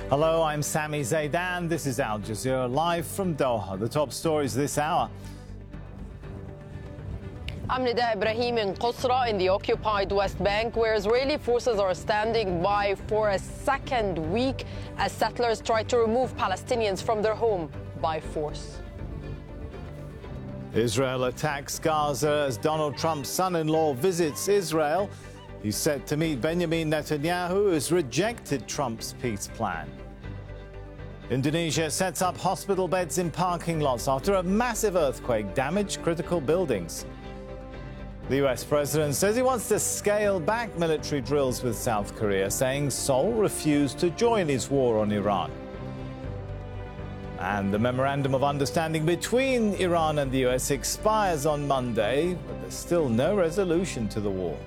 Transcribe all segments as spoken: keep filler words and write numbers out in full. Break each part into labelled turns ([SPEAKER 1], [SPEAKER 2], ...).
[SPEAKER 1] Hello, I'm Sami Zaidan. This is Al Jazeera live from Doha. The top stories this hour.
[SPEAKER 2] I'm Nida Ibrahim in Qusra in the occupied West Bank, where Israeli forces are standing by for a second week as settlers try to remove Palestinians from their home by force.
[SPEAKER 1] Israel attacks Gaza as Donald Trump's son-in-law visits Israel. He's set to meet Benjamin Netanyahu, who has rejected Trump's peace plan. Indonesia sets up hospital beds in parking lots after a massive earthquake damaged critical buildings. The U S president says he wants to scale back military drills with South Korea, saying Seoul refused to join his war on Iran. And the memorandum of understanding between Iran and the U S expires on Monday, but there's still no resolution to the war.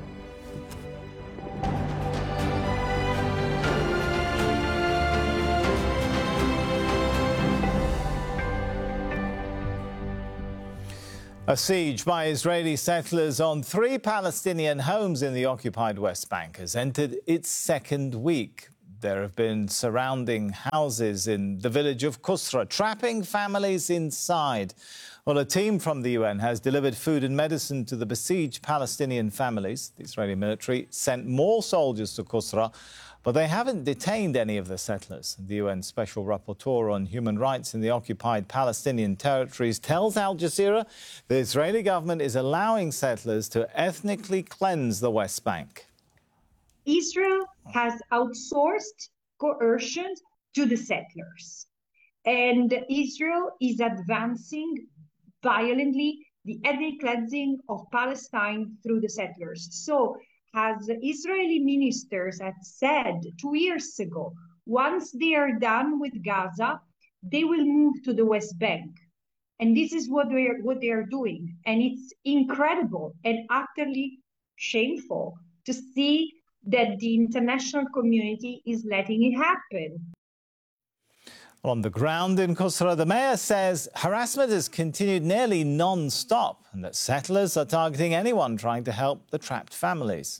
[SPEAKER 1] A siege by Israeli settlers on three Palestinian homes in the occupied West Bank has entered its second week. There have been surrounding houses in the village of Qusra, trapping families inside. Well, a team from the U N has delivered food and medicine to the besieged Palestinian families. The Israeli military sent more soldiers to Qusra, but they haven't detained any of the settlers. The U N Special Rapporteur on Human Rights in the occupied Palestinian territories tells Al Jazeera the Israeli government is allowing settlers to ethnically cleanse the West Bank.
[SPEAKER 3] Israel has outsourced coercion to the settlers, and Israel is advancing violently the ethnic cleansing of Palestine through the settlers. So, as Israeli ministers had said two years ago, once they are done with Gaza, they will move to the West Bank. And this is what they are, what they are doing. And it's incredible and utterly shameful to see that the international community is letting it happen.
[SPEAKER 1] On the ground in Qusra, the mayor says harassment has continued nearly non-stop and that settlers are targeting anyone trying to help the trapped families.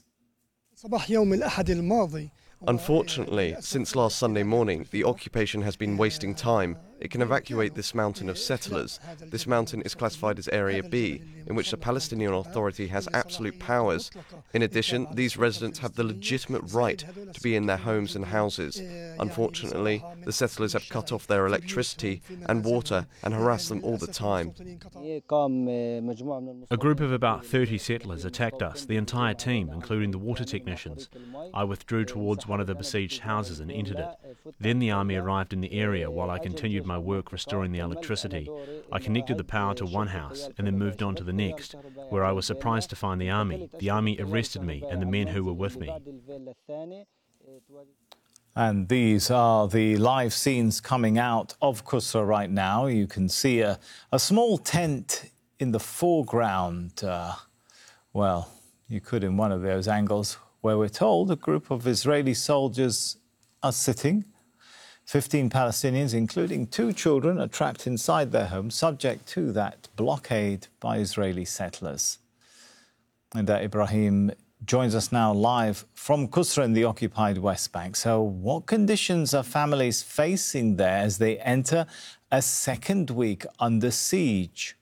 [SPEAKER 4] Unfortunately, since last Sunday morning, the occupation has been wasting time. It can evacuate this mountain of settlers. This mountain is classified as Area B, in which the Palestinian Authority has absolute powers. In addition, these residents have the legitimate right to be in their homes and houses. Unfortunately, the settlers have cut off their electricity and water and harass them all the time.
[SPEAKER 5] A group of about thirty settlers attacked us, the entire team, including the water technicians. I withdrew towards one of the besieged houses and entered it. Then the army arrived in the area while I continued my work restoring the electricity. I connected the power to one house and then moved on to the next, where I was surprised to find the army. The army arrested me and the men who were with me.
[SPEAKER 1] And these are the live scenes coming out of Qusra right now. You can see a, a small tent in the foreground. Uh, well, you could in one of those angles where we're told a group of Israeli soldiers are sitting. Fifteen Palestinians, including two children, are trapped inside their home, subject to that blockade by Israeli settlers. And uh, Ibrahim joins us now live from Qusra in the occupied West Bank. So what conditions are families facing there as they enter a second week under siege?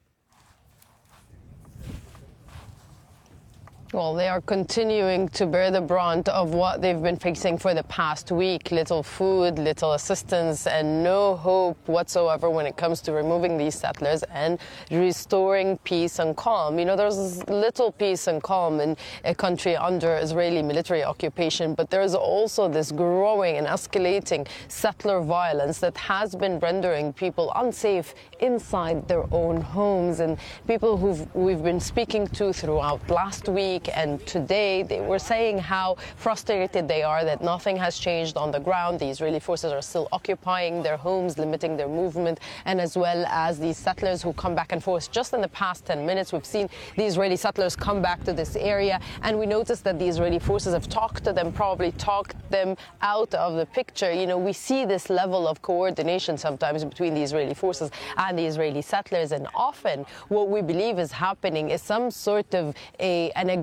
[SPEAKER 2] Well, they are continuing to bear the brunt of what they've been facing for the past week. Little food, little assistance, and no hope whatsoever when it comes to removing these settlers and restoring peace and calm. You know, there's little peace and calm in a country under Israeli military occupation, but there's also this growing and escalating settler violence that has been rendering people unsafe inside their own homes. And people who we've been speaking to throughout last week and today, they were saying how frustrated they are that nothing has changed on the ground. The Israeli forces are still occupying their homes, limiting their movement, and as well as these settlers who come back and forth. Just in the past ten minutes, we've seen the Israeli settlers come back to this area, and we noticed that the Israeli forces have talked to them, probably talked them out of the picture. You know, we see this level of coordination sometimes between the Israeli forces and the Israeli settlers, and often what we believe is happening is some sort of a, an ag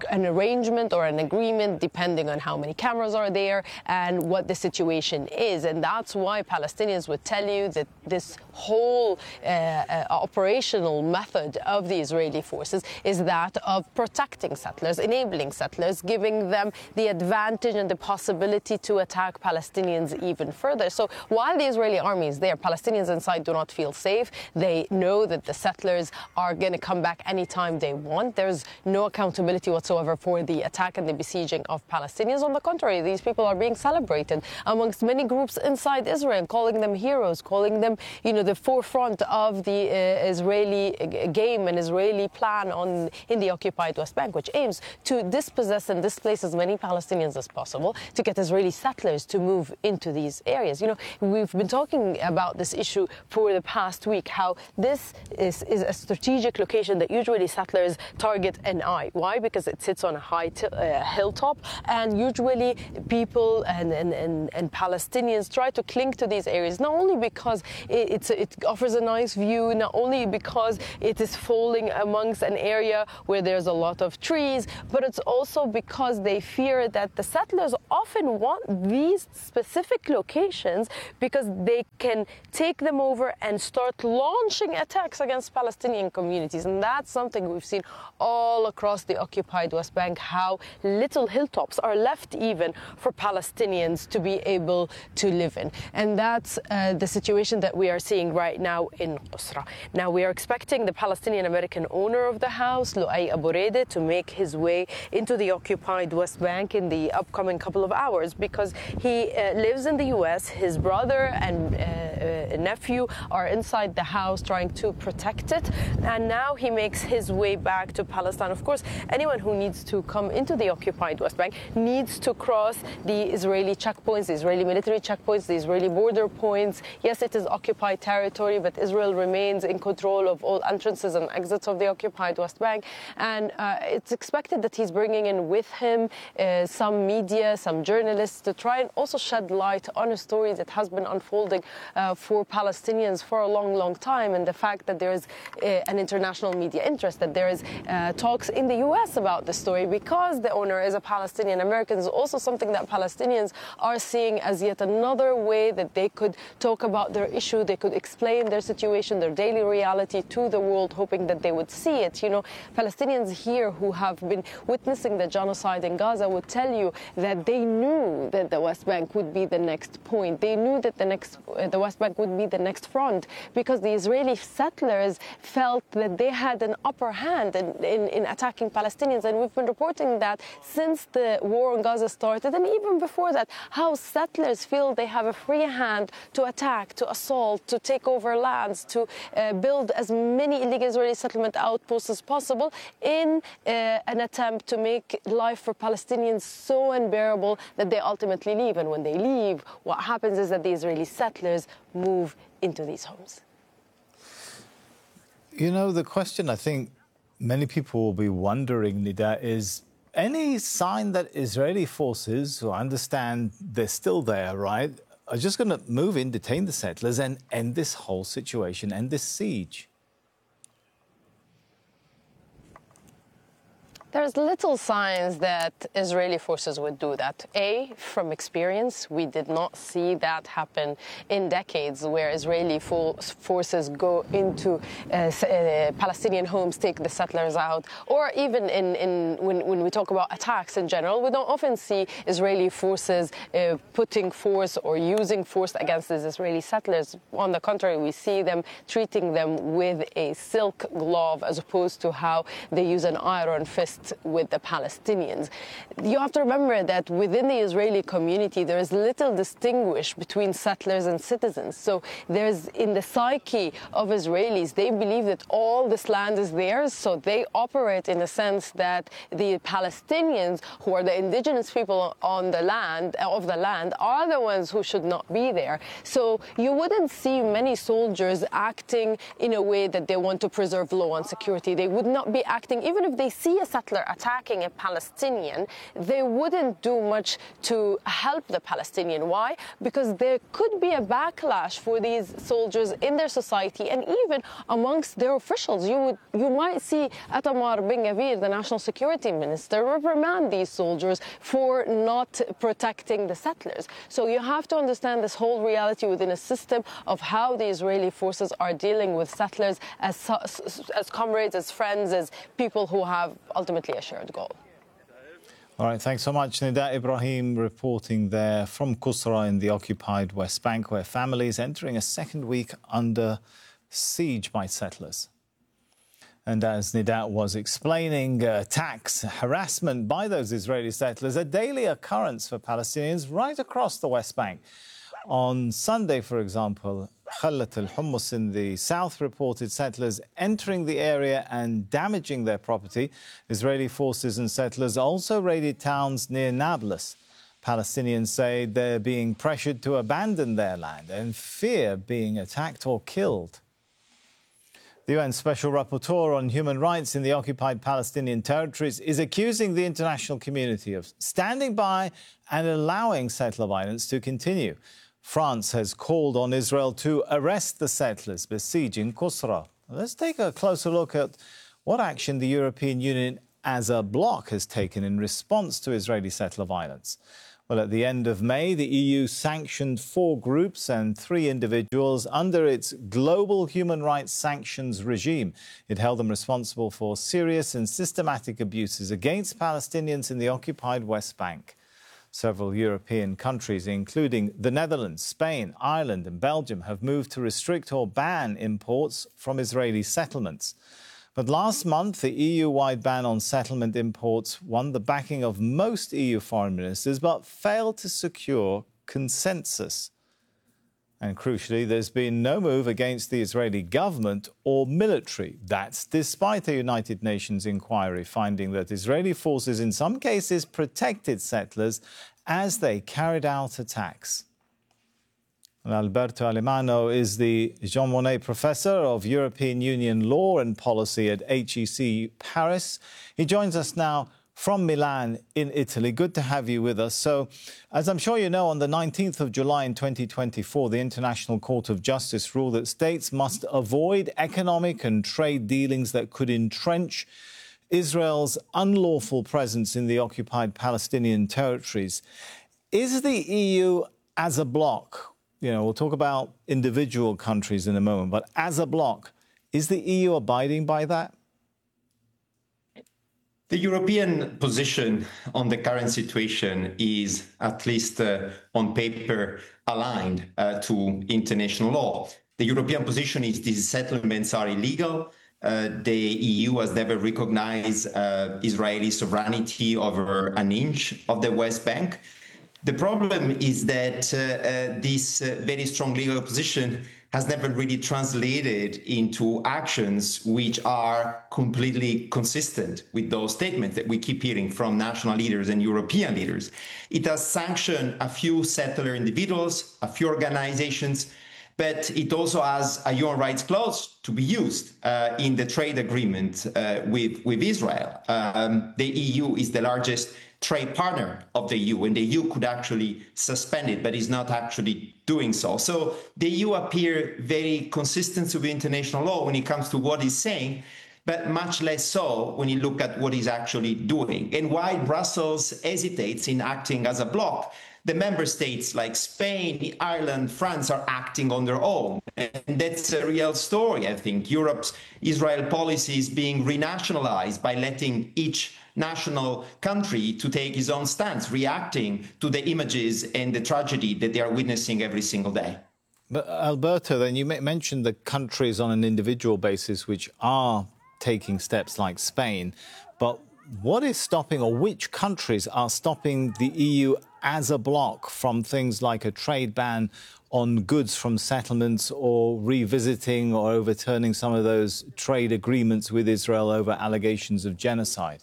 [SPEAKER 2] an arrangement or an agreement depending on how many cameras are there and what the situation is. And that's why Palestinians would tell you that this whole uh, uh, operational method of the Israeli forces is that of protecting settlers, enabling settlers, giving them the advantage and the possibility to attack Palestinians even further. So while the Israeli army is there, Palestinians inside do not feel safe. They know that the settlers are going to come back anytime they want. There's no accountability whatsoever for the attack and the besieging of Palestinians. On the contrary, these people are being celebrated amongst many groups inside Israel, calling them heroes, calling them, you know, the forefront of the uh, Israeli game and Israeli plan on in the occupied West Bank, which aims to dispossess and displace as many Palestinians as possible, to get Israeli settlers to move into these areas. You know, we've been talking about this issue for the past week, how this is, is a strategic location that usually settlers target an eye. Why? Because it sits on a high t- uh, hilltop, and usually people and, and, and, and Palestinians try to cling to these areas, not only because it, it's, it offers a nice view, not only because it is falling amongst an area where there's a lot of trees, but it's also because they fear that the settlers often want these specific locations because they can take them over and start launching attacks against Palestinian communities. And that's something we've seen all across the occupied West Bank, how little hilltops are left even for Palestinians to be able to live in. And that's uh, the situation that we are seeing right now in Qusra. Now, we are expecting the Palestinian-American owner of the house, Lu'ay Abu Rede, to make his way into the occupied West Bank in the upcoming couple of hours, because he uh, lives in the U S. His brother and uh, uh, nephew are inside the house trying to protect it, and now he makes his way back to Palestine. Of course, anyone who needs to come into the occupied West Bank needs to cross the Israeli checkpoints, the Israeli military checkpoints, the Israeli border points. Yes, it is occupied territory, but Israel remains in control of all entrances and exits of the occupied West Bank, and uh, it's expected that he's bringing in with him uh, some media, some journalists, to try and also shed light on a story that has been unfolding uh, for Palestinians for a long, long time, and the fact that there is uh, an international media interest, that there is uh, talks in the U S about the story because the owner is a Palestinian American, is also something that Palestinians are seeing as yet another way that they could talk about their issue, they could explain their situation, their daily reality to the world, hoping that they would see it. You know, Palestinians here who have been witnessing the genocide in Gaza would tell you that they knew that the West Bank would be the next point. They knew that the next, uh, the West Bank would be the next front, because the Israeli settlers felt that they had an upper hand in, in, in attacking Palestinians. And we've been reporting that since the war on Gaza started, and even before that, how settlers feel they have a free hand to attack, to assault, to take over lands, to uh, build as many illegal Israeli settlement outposts as possible in uh, an attempt to make life for Palestinians so unbearable that they ultimately leave. And when they leave, what happens is that the Israeli settlers move into these homes.
[SPEAKER 1] You know, the question I think many people will be wondering, Nida, is any sign that Israeli forces, who I understand they're still there, right, are just going to move in, detain the settlers and end this whole situation, end this siege?
[SPEAKER 2] There's little signs that Israeli forces would do that. A, from experience, we did not see that happen in decades, where Israeli fo- forces go into uh, uh, Palestinian homes, take the settlers out, or even in, in when, when we talk about attacks in general, we don't often see Israeli forces uh, putting force or using force against these Israeli settlers. On the contrary, we see them treating them with a silk glove, as opposed to how they use an iron fist with the Palestinians. You have to remember that within the Israeli community, there is little distinguish between settlers and citizens. So there's, in the psyche of Israelis, they believe that all this land is theirs, so they operate in the sense that the Palestinians, who are the indigenous people on the land, of the land, are the ones who should not be there. So you wouldn't see many soldiers acting in a way that they want to preserve law and security. They would not be acting, even if they see a settler settler attacking a Palestinian, they wouldn't do much to help the Palestinian. Why? Because there could be a backlash for these soldiers in their society and even amongst their officials. You would, you might see Itamar Ben-Gvir, the national security minister, reprimand these soldiers for not protecting the settlers. So you have to understand this whole reality within a system of how the Israeli forces are dealing with settlers as, as comrades, as friends, as people who have ultimately a shared goal.
[SPEAKER 1] All right, thanks so much. Nida Ibrahim reporting there from Qusra in the occupied West Bank, where families entering a second week under siege by settlers. And as Nida was explaining, uh, attacks, harassment by those Israeli settlers, a daily occurrence for Palestinians right across the West Bank. On Sunday, for example, Khalat al-Hummus in the south reported settlers entering the area and damaging their property. Israeli forces and settlers also raided towns near Nablus. Palestinians say they're being pressured to abandon their land and fear being attacked or killed. The U N Special Rapporteur on Human Rights in the occupied Palestinian territories is accusing the international community of standing by and allowing settler violence to continue. France has called on Israel to arrest the settlers besieging Qusra. Let's take a closer look at what action the European Union as a bloc has taken in response to Israeli settler violence. Well, at the end of May, the E U sanctioned four groups and three individuals under its global human rights sanctions regime. It held them responsible for serious and systematic abuses against Palestinians in the occupied West Bank. Several European countries, including the Netherlands, Spain, Ireland and Belgium, have moved to restrict or ban imports from Israeli settlements. But last month, the E U-wide ban on settlement imports won the backing of most E U foreign ministers, but failed to secure consensus. And crucially, there's been no move against the Israeli government or military. That's despite a United Nations inquiry finding that Israeli forces in some cases protected settlers as they carried out attacks. And Alberto Alemano is the Jean Monnet Professor of European Union Law and Policy at H E C Paris. He joins us now from Milan in Italy. Good to have you with us. So, as I'm sure you know, on the nineteenth of July in twenty twenty-four, the International Court of Justice ruled that states must avoid economic and trade dealings that could entrench Israel's unlawful presence in the occupied Palestinian territories. Is the E U as a bloc, you know, we'll talk about individual countries in a moment, but as a bloc, is the E U abiding by that?
[SPEAKER 6] The European position on the current situation is, at least uh, on paper, aligned uh, to international law. The European position is these settlements are illegal. Uh, the E U has never recognized uh, Israeli sovereignty over an inch of the West Bank. The problem is that uh, uh, this uh, very strong legal position has never really translated into actions which are completely consistent with those statements that we keep hearing from national leaders and European leaders. It has sanctioned a few settler individuals, a few organizations, but it also has a human rights clause to be used uh, in the trade agreement uh, with, with Israel. Um, the E U is the largest trade partner of the E U, and the E U could actually suspend it, but is not actually doing so. So the E U appear very consistent with international law when it comes to what it's saying, but much less so when you look at what it's actually doing. And while Brussels hesitates in acting as a bloc, the member states like Spain, Ireland, France are acting on their own. And that's a real story, I think. Europe's Israel policy is being renationalized by letting each national country to take its own stance, reacting to the images and the tragedy that they are witnessing every single day.
[SPEAKER 1] But Alberto, then you mentioned the countries on an individual basis which are taking steps like Spain, but what is stopping, or which countries are stopping the E U as a bloc from things like a trade ban on goods from settlements, or revisiting or overturning some of those trade agreements with Israel over allegations of genocide?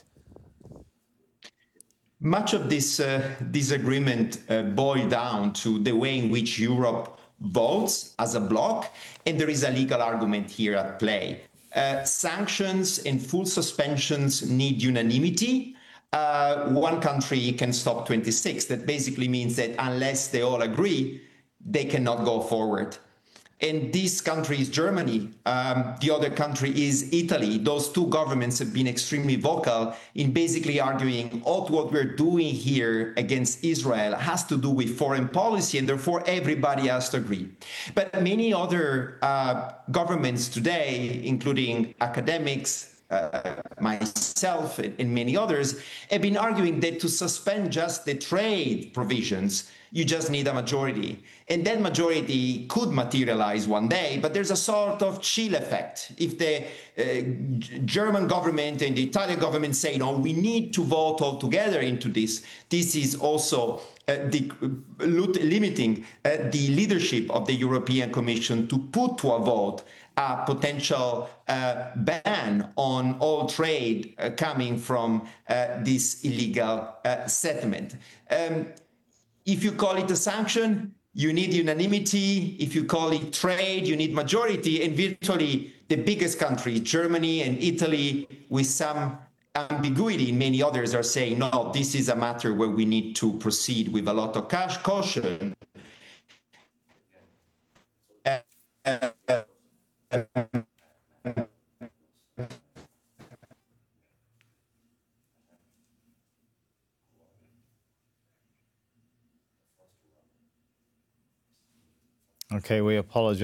[SPEAKER 6] Much of this uh, disagreement uh, boils down to the way in which Europe votes as a bloc, and there is a legal argument here at play. Uh, sanctions and full suspensions need unanimity. Uh, one country can stop twenty-six. That basically means that unless they all agree, they cannot go forward. And this country is Germany. Um, the other country is Italy. Those two governments have been extremely vocal in basically arguing all what we're doing here against Israel has to do with foreign policy, and therefore everybody has to agree. But many other uh, governments today, including academics, Uh, myself and, and many others, have been arguing that to suspend just the trade provisions, you just need a majority. And that majority could materialize one day, but there's a sort of chill effect. If the uh, German government and the Italian government say, no, we need to vote all together into this, this is also uh, the, uh, limiting uh, the leadership of the European Commission to put to a vote a potential uh, ban on all trade uh, coming from uh, this illegal uh, settlement. Um, if you call it a sanction, you need unanimity. If you call it trade, you need majority. And virtually the biggest countries, Germany and Italy, with some ambiguity, many others are saying, no, this is a matter where we need to proceed with a lot of cash caution. Uh, uh, uh,
[SPEAKER 1] Okay, we apologize.